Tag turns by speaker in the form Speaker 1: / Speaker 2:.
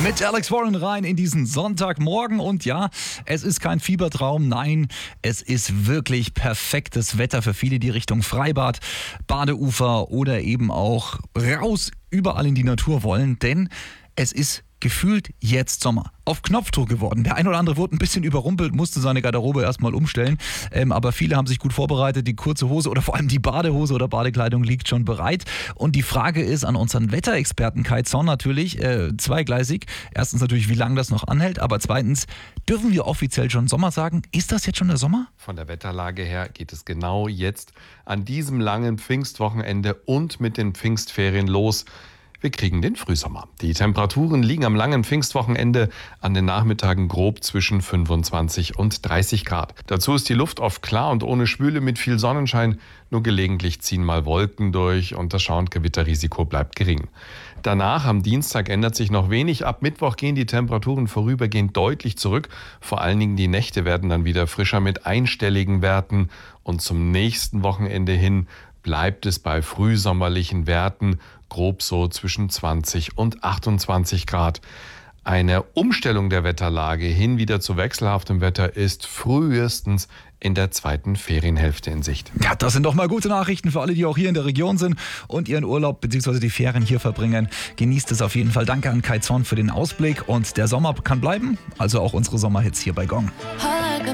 Speaker 1: Mit Alex Warren rein in diesen Sonntagmorgen und ja, es ist kein Fiebertraum, nein, es ist wirklich perfektes Wetter für viele, die Richtung Freibad, Badeufer oder eben auch raus überall in die Natur wollen, denn es ist gefühlt jetzt Sommer. Auf Knopfdruck geworden. Der ein oder andere wurde ein bisschen überrumpelt, musste seine Garderobe erstmal umstellen. Aber viele haben sich gut vorbereitet. Die kurze Hose oder vor allem die Badehose oder Badekleidung liegt schon bereit. Und die Frage ist an unseren Wetterexperten Kai Zorn natürlich zweigleisig. Erstens natürlich, wie lange das noch anhält. Aber zweitens, dürfen wir offiziell schon Sommer sagen? Ist das jetzt schon der Sommer?
Speaker 2: Von der Wetterlage her geht es genau jetzt an diesem langen Pfingstwochenende und mit den Pfingstferien los. Wir kriegen den Frühsommer. Die Temperaturen liegen am langen Pfingstwochenende an den Nachmittagen grob zwischen 25 und 30 Grad. Dazu ist die Luft oft klar und ohne Schwüle mit viel Sonnenschein. Nur gelegentlich ziehen mal Wolken durch und das Schauer- und Gewitterrisiko bleibt gering. Danach, am Dienstag, ändert sich noch wenig. Ab Mittwoch gehen die Temperaturen vorübergehend deutlich zurück. Vor allen Dingen die Nächte werden dann wieder frischer mit einstelligen Werten. Und zum nächsten Wochenende hin bleibt es bei frühsommerlichen Werten, grob so zwischen 20 und 28 Grad. Eine Umstellung der Wetterlage hin wieder zu wechselhaftem Wetter ist frühestens in der zweiten Ferienhälfte in Sicht.
Speaker 1: Ja, das sind doch mal gute Nachrichten für alle, die auch hier in der Region sind und ihren Urlaub bzw. die Ferien hier verbringen. Genießt es auf jeden Fall. Danke an Kai Zorn für den Ausblick und der Sommer kann bleiben, also auch unsere Sommerhits hier bei Gong.